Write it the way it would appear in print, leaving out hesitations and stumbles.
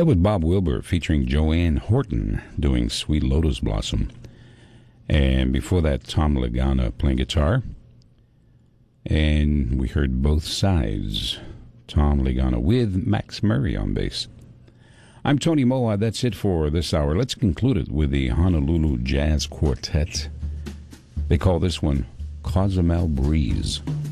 That was Bob Wilber featuring Joanne Horton doing Sweet Lotus Blossom. And before that, Tom Lagana playing guitar. And we heard Both Sides, Tom Lagana with Max Murray on bass. I'm Tony Moa. That's it for this hour. Let's conclude it with the Honolulu Jazz Quartet. They call this one Cozumel Breeze.